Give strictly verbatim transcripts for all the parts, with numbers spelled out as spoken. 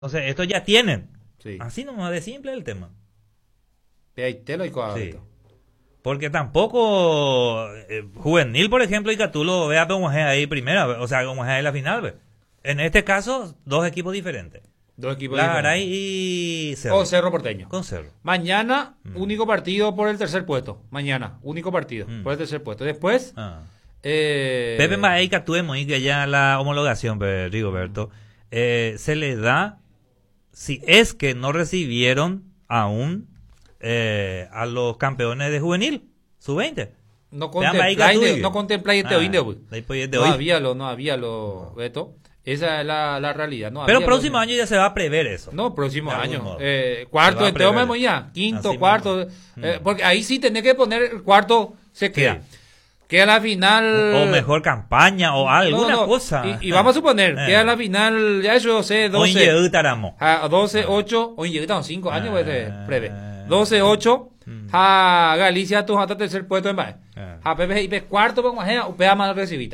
Entonces, esto ya tienen. Sí. Así nomás de simple el tema. Peaitelo y Sí. Coadito. Porque tampoco eh, juvenil, por ejemplo, y que tú lo veas como es ahí primera, o sea, como es ahí la final. ¿Ve? En este caso, dos equipos diferentes. Dos equipos La diferentes. Garay y Cerro. O Cerro Porteño. Con Cerro. Mañana, Mm. único partido por el tercer puesto. Mañana, único partido Mm. por el tercer puesto. Después, Ah. eh, Pepe Maey que actúe muy que ya la homologación, pe- Rigoberto, eh, se le da, si es que no recibieron aún eh, a los campeones de juvenil, sub veinte. no Vean, ahí contempláis Gattuso. de- no contempláis este Ah, hoy de hoy. de ahí, de No hoy. había lo, no había lo, Beto. Esa es la, la realidad. No Pero había próximo lo- año ya se va a prever eso. No, próximo De algún año. modo. Eh, Se cuarto, va a en Teo prever. Memo ya. Quinto, Así cuarto. mismo. eh, Mm. Porque ahí sí tenés que poner el cuarto, se queda. Sí. Queda la final. O mejor campaña o alguna No, no, cosa. Y, y vamos a suponer, Eh. queda la final, ya yo sé, doce. Oye, Utaramo. A doce, ocho, oye, estamos cinco años, pues, eh, Ah. breve. doce, ocho, Mm. a Galicia, tu hasta tercer puesto en Bae. Ah. A Pepe, y Pepe cuarto, pues, más upea más recibita.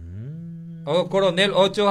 Mm. O Coronel ocho,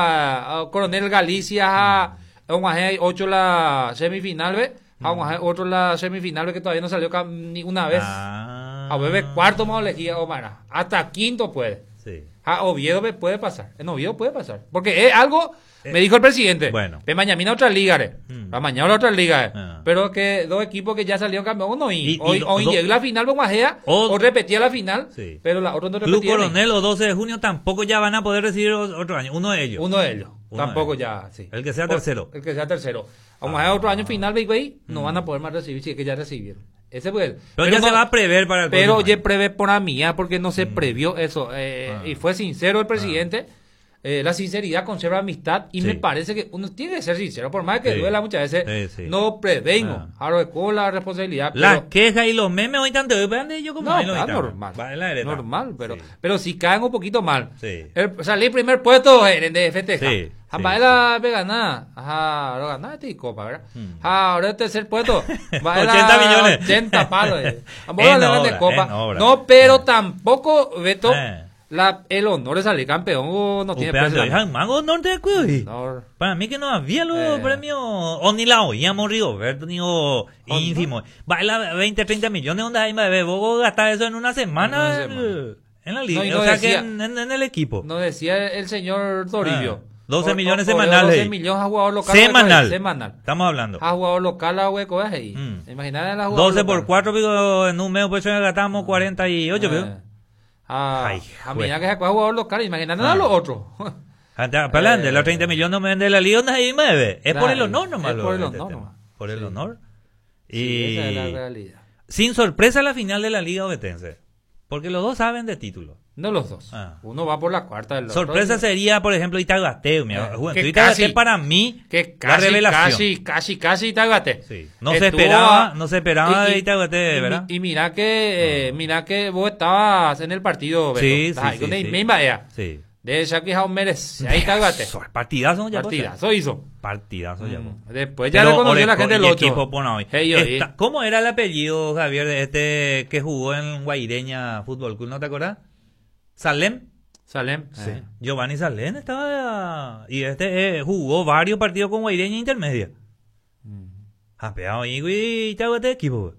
a, a Coronel Galicia, a, a Guajé, ocho la semifinal, ve. A Guajé, otro la semifinal, ve, que todavía no salió cam- ni una vez. Ah. A Pepe cuarto, más elegir, o para, hasta quinto puede. Sí. A Oviedo ve, puede pasar. En Oviedo puede pasar. Porque es algo, me dijo el presidente. bueno. Pe mañana otra liga, eh. Mm. Pa mañana otra liga, eh. Ah. Pero que dos equipos que ya salieron campeón, no, y, Y- y hoy, do- hoy do- llegó la final con Guajea, O- o, repetía la final, Sí. pero la otra no Club repetía. Coronel o doce de junio tampoco ya van a poder recibir o- otro año. Uno de ellos. Uno de ellos. Uno de Tampoco ellos. ya, sí. El que sea O- tercero. El que sea tercero. A Guajea Ah. otro año final, ve, ve, no Mm. van a poder más recibir, si es que ya recibieron. Ese pues. Pero, ya no- se va a prever para el Pero próximo oye, año. prevé por a mí, ah, porque no se Mm. previó eso. eh, Ah. Y fue sincero el presidente. eh, la sinceridad conserva amistad. Y Sí. me parece que uno tiene que ser sincero. Por más que Sí. duela muchas veces, Sí, sí. no prevengo. Ah. Ahora con la responsabilidad. Las pero- quejas y los memes hoy tanto. Vean de ellos como no, ahí lo está editan. normal. Va en la areta. Normal, pero, Sí. pero si caen un poquito mal. Sí. El, salí primer puesto en de festejar. Sí, A sí, Baela ve ganar. Ajá, lo ganar este copa, ¿verdad? Mm. Ah, ahora el tercer puesto. Baela ochenta millones. ochenta palos. eh. Vamos En a hablar obra, de copa. en obra. No, pero tampoco, Beto, Eh. la, el honor de salir campeón oh, no tiene Upeando, precio. hija, Mango Norte de Cuy. No, Para mí que no había los Eh. premios, o ni la oíamos, Rigoberto, ni o ínfimo. Baila veinte, treinta millones, ¿dónde hay, bebé? Vos gastar eso en una semana, En una semana. en la liga, No, y no o sea decía- que en, en- en el equipo. nos decía el señor Toribio. Ah, doce O- millones o- o- semanales. doce millones a jugador local. Semanal. Semanal. Estamos hablando. A jugador local a hueco es ahí. Mm. Imagínate la jugador doce por local. cuatro, pico, en un mes, pues gastamos cuarenta y ocho, pico. Eh. Ah, Ay, a güey. mí que se jugador local, imagínate Ah. a los otros. Hasta- Para adelante, Eh. los treinta millones no de la liga, ¿dónde hay, bebé? Es por Dale, el honor nomás. es lo- por el este honor tema. nomás. Por el Sí. honor. Sí, Y esa es la realidad. sin sorpresa la final de la liga obetense. Porque los dos saben de título. No los dos. Ah. Uno va por la cuarta. El Sorpresa otro, sería, por ejemplo, Itagate. Mi Eh, Juventud que Itagate casi- para mí, que la casi, revelación. casi, casi, casi Itagate. Sí. No se Estuvo esperaba, a- no se esperaba y- de y- Itagate, y- ¿verdad? Y, mira que, eh, mira que vos estabas en el partido, Beto. Sí, sí, Estás ahí sí, con el sí. misma ea. Sí. De Shaki Jaumeres. Ahí Itagate. Eso, Partidazo ya. Partidazo hizo. Partidazo ya. Mm. Después ya Pero reconoció la Orejo gente el y ocho. equipo pone hoy. Hey, yo, Esta- eh. ¿Cómo era el apellido, Javier, de este que jugó en Guaireña Fútbol Club? ¿No te acuerdas? ¿Salem? Salem. Sí. Eh. Giovanni Salem estaba. Y este eh, jugó varios partidos con Guaireña Intermedia. Mm. Apeado ahí, güey, y te hago este equipo, güey.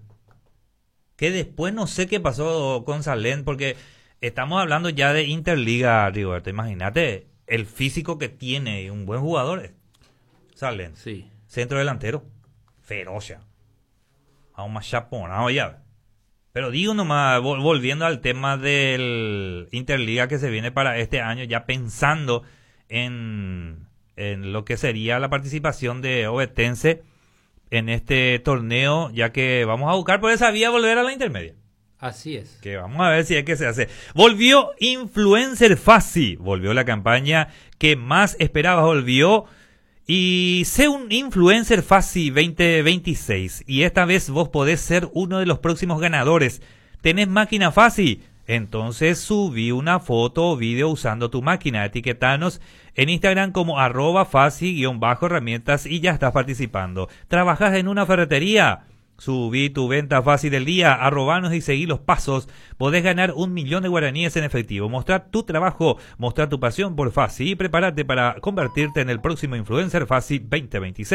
Que después no sé qué pasó con Salem, porque estamos hablando ya de Interliga, Rigoberto. Imagínate el físico que tiene un buen jugador. eh. Salem. Sí. Centro delantero. Ferocia. Aún más chaponado ya. Pero digo nomás, vol- volviendo al tema del Interliga que se viene para este año, ya pensando en, en lo que sería la participación de Ovetense en este torneo, ya que vamos a buscar por esa vía volver a la intermedia. Así es. Que vamos a ver si es que se hace. Volvió Influencer Fácil. Volvió la campaña que más esperabas. Volvió. Y sé un Influencer Fácil veinte veintiséis. Y esta vez vos podés ser uno de los próximos ganadores. ¿Tenés máquina Fácil? Entonces subí una foto o video usando tu máquina. Etiquetanos en Instagram como arroba fácil guión bajo herramientas y ya estás participando. ¿Trabajas en una ferretería? Subí tu venta fácil del día, arrobanos y seguí los pasos. Podés ganar un millón de guaraníes en efectivo. Mostrar tu trabajo, mostrar tu pasión por Fácil y prepárate para convertirte en el próximo influencer Fácil veinte veintiséis.